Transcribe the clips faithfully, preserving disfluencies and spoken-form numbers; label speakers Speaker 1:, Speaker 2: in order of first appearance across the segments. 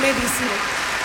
Speaker 1: may be seated.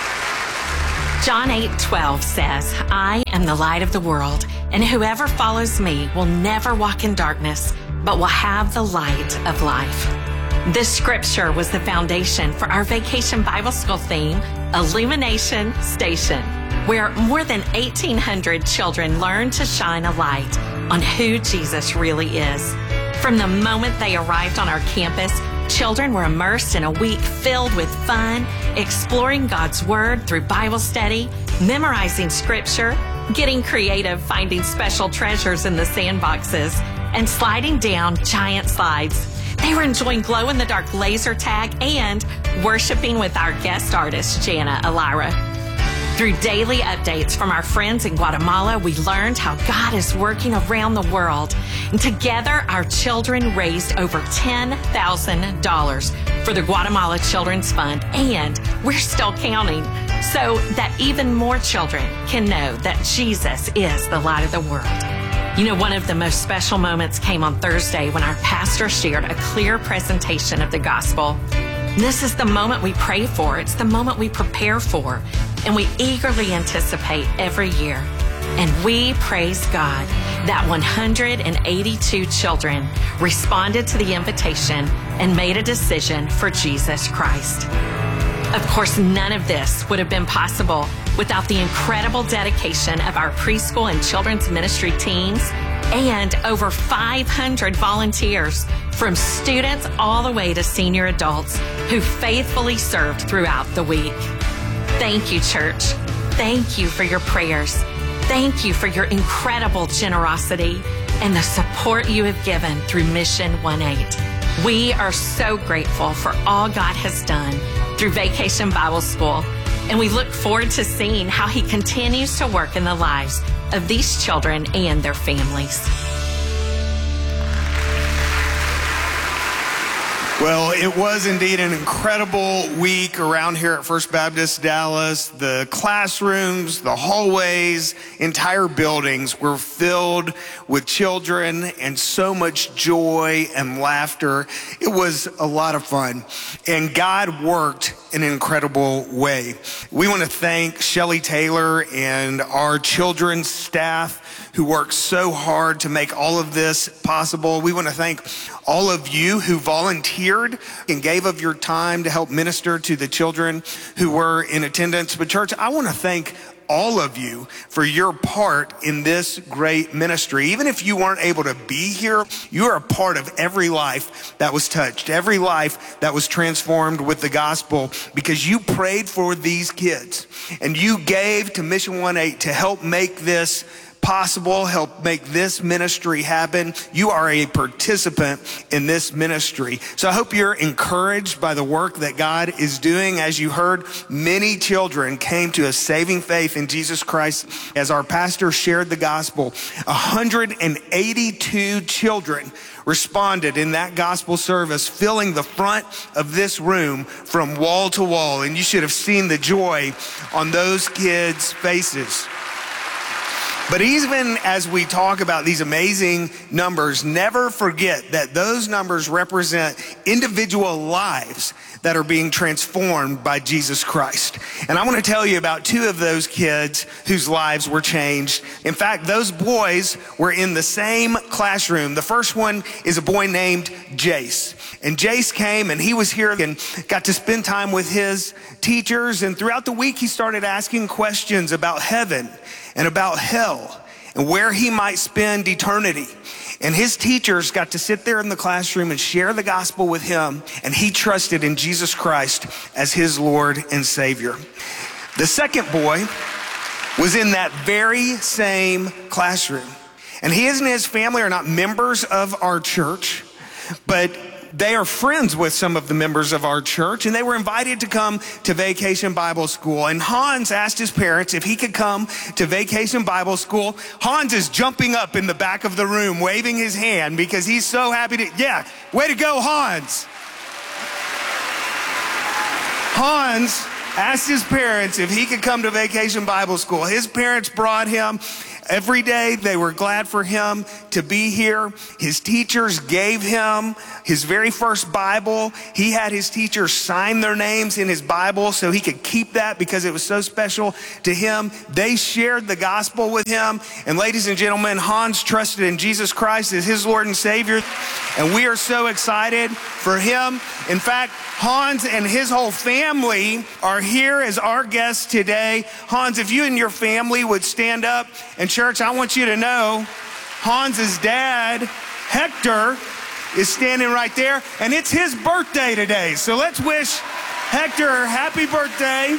Speaker 2: John eight twelve says, I am the light of the world, and whoever follows me will never walk in darkness, but will have the light of life. This scripture was the foundation for our Vacation Bible School theme, Illumination Station, where more than eighteen hundred children learn to shine a light on who Jesus really is. From the moment they arrived on our campus, children were immersed in a week filled with fun, exploring God's Word through Bible study, memorizing scripture, getting creative, finding special treasures in the sandboxes, and sliding down giant slides. They were enjoying glow-in-the-dark laser tag and worshiping with our guest artist, Jana Elira. Through daily updates from our friends in Guatemala, we learned how God is working around the world. And together, our children raised over ten thousand dollars for the Guatemala Children's Fund, and we're still counting, so that even more children can know that Jesus is the light of the world. You know, one of the most special moments came on Thursday when our pastor shared a clear presentation of the gospel. This is the moment we pray for. It's the moment we prepare for, and we eagerly anticipate every year. And we praise God that one hundred eighty-two children responded to the invitation and made a decision for Jesus Christ. Of course, none of this would have been possible without the incredible dedication of our preschool and children's ministry teams and over five hundred volunteers, from students all the way to senior adults, who faithfully served throughout the week. Thank you, church. Thank you for your prayers. Thank you for your incredible generosity and the support you have given through Mission eighteen. We are so grateful for all God has done through Vacation Bible School, and we look forward to seeing how He continues to work in the lives of these children and their families.
Speaker 3: Well, it was indeed an incredible week around here at First Baptist Dallas. The classrooms, the hallways, entire buildings were filled with children and so much joy and laughter. It was a lot of fun, and God worked in an incredible way. We want to thank Shelly Taylor and our children's staff who worked so hard to make all of this possible. We want to thank all of you who volunteered and gave of your time to help minister to the children who were in attendance. But church, I want to thank all of you for your part in this great ministry. Even if you weren't able to be here, you are a part of every life that was touched, every life that was transformed with the gospel, because you prayed for these kids and you gave to Mission eighteen to help make this possible, help make this ministry happen. You are a participant in this ministry. So I hope you're encouraged by the work that God is doing. As you heard, many children came to a saving faith in Jesus Christ as our pastor shared the gospel. one hundred eighty-two children responded in that gospel service, filling the front of this room from wall to wall. And you should have seen the joy on those kids' faces. But even as we talk about these amazing numbers, never forget that those numbers represent individual lives that are being transformed by Jesus Christ. And I want to tell you about two of those kids whose lives were changed. In fact, those boys were in the same classroom. The first one is a boy named Jace. And Jace came and he was here and got to spend time with his teachers. And throughout the week, he started asking questions about heaven and about hell and where he might spend eternity. And his teachers got to sit there in the classroom and share the gospel with him, and he trusted in Jesus Christ as his Lord and Savior. The second boy was in that very same classroom, and he and his family are not members of our church, but they are friends with some of the members of our church, and they were invited to come to Vacation Bible School. And Hans asked his parents if he could come to Vacation Bible School. Hans is jumping up in the back of the room, waving his hand because he's so happy to, yeah, way to go, Hans. Hans asked his parents if he could come to Vacation Bible School. His parents brought him, Every day they were glad for him to be here. His teachers gave him his very first Bible. He had his teachers sign their names in his Bible so he could keep that because it was so special to him. They shared the gospel with him. And ladies and gentlemen, Hans trusted in Jesus Christ as his Lord and Savior. And we are so excited for him. In fact, Hans and his whole family are here as our guests today. Hans, if you and your family would stand up. And church, I want you to know, Hans's dad, Hector, is standing right there. And it's his birthday today. So let's wish Hector happy birthday.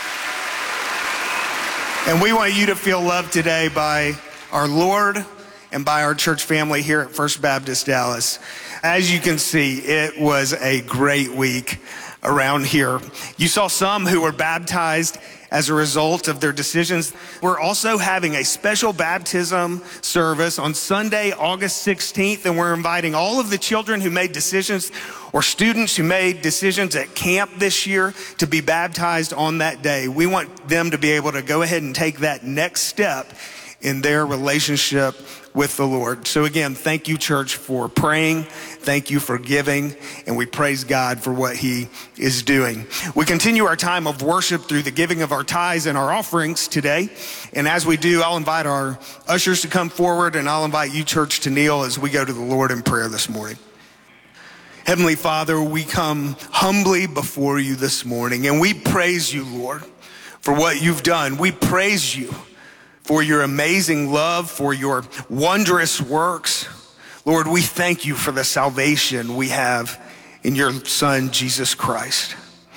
Speaker 3: And we want you to feel loved today by our Lord and by our church family here at First Baptist Dallas. As you can see, it was a great week around here. You saw some who were baptized as a result of their decisions. We're also having a special baptism service on Sunday, August sixteenth, and we're inviting all of the children who made decisions or students who made decisions at camp this year to be baptized on that day. We want them to be able to go ahead and take that next step in their relationship with the Lord. So again, thank you, church, for praying. Thank you for giving. And we praise God for what he is doing. We continue our time of worship through the giving of our tithes and our offerings today. And as we do, I'll invite our ushers to come forward, and I'll invite you, church, to kneel as we go to the Lord in prayer this morning. Heavenly Father, we come humbly before you this morning, and we praise you, Lord, for what you've done. We praise you for your amazing love, for your wondrous works. Lord, we thank you for the salvation we have in your Son, Jesus Christ.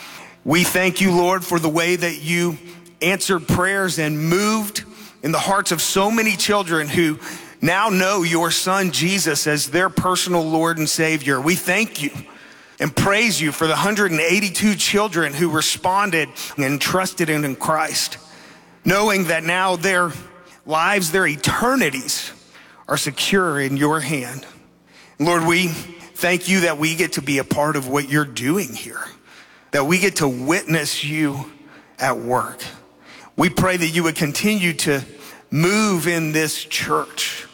Speaker 3: We thank you, Lord, for the way that you answered prayers and moved in the hearts of so many children who now know your Son, Jesus, as their personal Lord and Savior. We thank you and praise you for the one hundred eighty-two children who responded and trusted in Christ, knowing that now their lives, their eternities are secure in your hand. Lord, we thank you that we get to be a part of what you're doing here, that we get to witness you at work. We pray that you would continue to move in this church.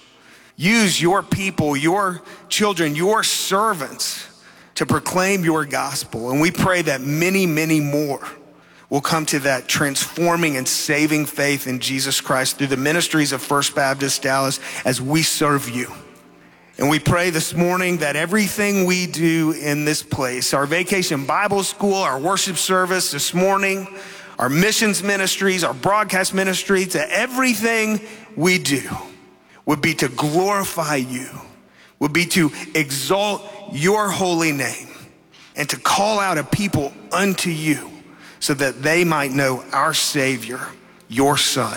Speaker 3: Use your people, your children, your servants to proclaim your gospel. And we pray that many, many more will come to that transforming and saving faith in Jesus Christ through the ministries of First Baptist Dallas as we serve you. And we pray this morning that everything we do in this place, our Vacation Bible School, our worship service this morning, our missions ministries, our broadcast ministries, that everything we do would be to glorify you, would be to exalt your holy name, and to call out a people unto you, so that they might know our Savior, your Son,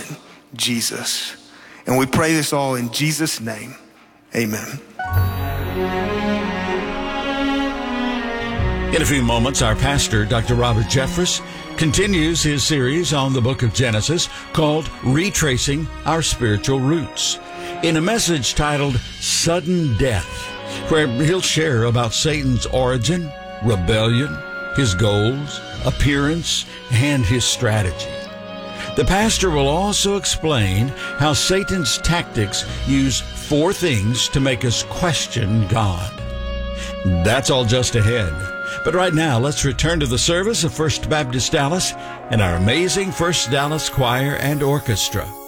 Speaker 3: Jesus. And we pray this all in Jesus' name. Amen.
Speaker 1: In a few moments, our pastor, Doctor Robert Jeffress, continues his series on the book of Genesis called Retracing Our Spiritual Roots, in a message titled Sudden Death, where he'll share about Satan's origin, rebellion, his goals, appearance, and his strategy. The pastor will also explain how Satan's tactics use four things to make us question God. That's all just ahead. But right now, let's return to the service of First Baptist Dallas and our amazing First Dallas Choir and Orchestra.